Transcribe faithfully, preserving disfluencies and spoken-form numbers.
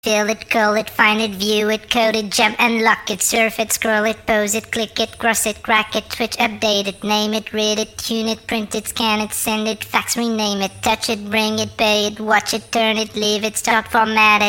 Fill it, call it, find it, view it, code it, jump and lock it, surf it, scroll it, pose it, click it, cross it, crack it, switch, update it, name it, read it, tune it, print it, scan it, send it, fax, rename it, touch it, bring it, pay it, watch it, turn it, leave it, start, format it.